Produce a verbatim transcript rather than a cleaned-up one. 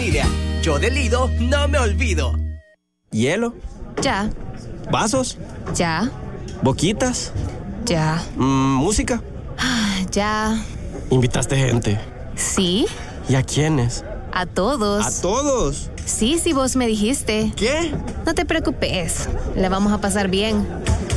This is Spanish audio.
familia. Yo de Lido no me olvido. ¿Hielo? Ya. ¿Vasos? Ya. ¿Boquitas? Ya. Mm, ¿música? Ya. ¿Invitaste gente? Sí. ¿Y a quiénes? A todos. ¿A todos? Sí, sí, vos me dijiste. ¿Qué? No te preocupes. La vamos a pasar bien.